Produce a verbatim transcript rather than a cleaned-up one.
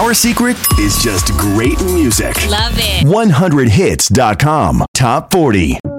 Our secret is just great music. Love it. one hundred hits dot com. Top forty.